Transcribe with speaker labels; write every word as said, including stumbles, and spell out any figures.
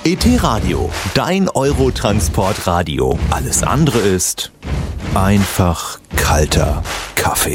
Speaker 1: E T-Radio, dein Eurotransport-Radio. Alles andere ist einfach kalter Kaffee.